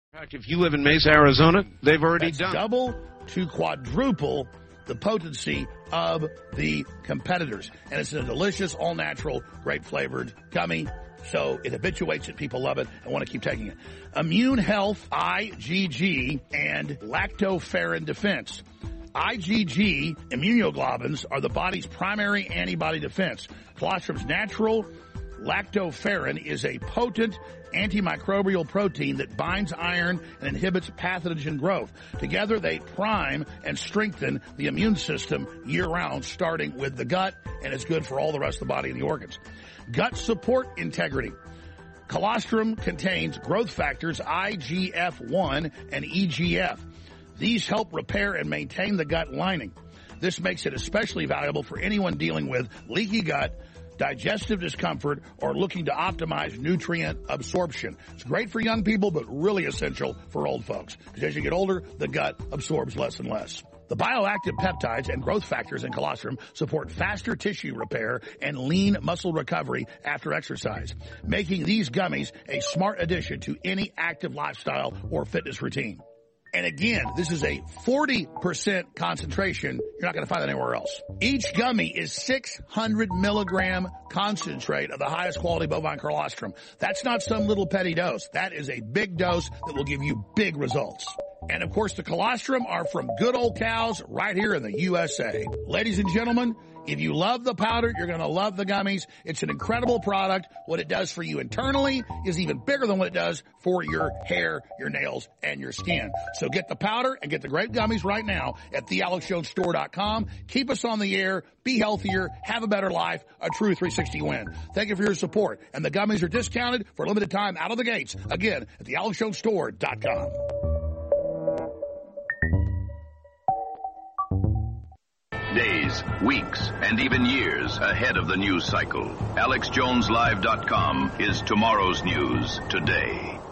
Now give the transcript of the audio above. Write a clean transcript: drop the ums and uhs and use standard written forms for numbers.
In fact, if you live in Mesa, Arizona, they've already done double to quadruple the potency of the competitors. And it's a delicious, all-natural, grape-flavored gummy. So it habituates it. People love it and want to keep taking it. Immune Health, IgG, and Lactoferrin Defense. IgG immunoglobulins are the body's primary antibody defense. Colostrum's natural lactoferrin is a potent antimicrobial protein that binds iron and inhibits pathogen growth. Together, they prime and strengthen the immune system year-round, starting with the gut, and it's good for all the rest of the body and the organs. Gut support integrity. Colostrum contains growth factors IGF-1 and EGF. These help repair and maintain the gut lining. This makes it especially valuable for anyone dealing with leaky gut, digestive discomfort, or looking to optimize nutrient absorption. It's great for young people, but really essential for old folks. Because as you get older, the gut absorbs less and less. The bioactive peptides and growth factors in colostrum support faster tissue repair and lean muscle recovery after exercise, making these gummies a smart addition to any active lifestyle or fitness routine. And again, this is a 40% concentration. You're not going to find that anywhere else. Each gummy is 600 milligram concentrate of the highest quality bovine colostrum. That's not some little petty dose. That is a big dose that will give you big results. And of course, the colostrum are from good old cows right here in the USA. Ladies and gentlemen, if you love the powder, you're going to love the gummies. It's an incredible product. What it does for you internally is even bigger than what it does for your hair, your nails, and your skin. So get the powder and get the great gummies right now at thealexjonesstore.com. Keep us on the air. Be healthier. Have a better life. A true 360 win. Thank you for your support. And the gummies are discounted for a limited time out of the gates. Again, at thealexjonesstore.com. Days, weeks, and even years ahead of the news cycle. AlexJonesLive.com is tomorrow's news today.